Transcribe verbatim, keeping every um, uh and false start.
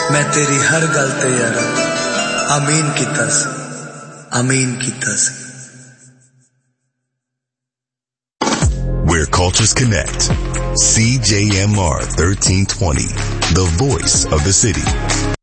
मैं तेरी हर गल ते यारा आमीन कीता सी, आमीन कीता सी। Where cultures connect. C J M R thirteen twenty, the voice of the city.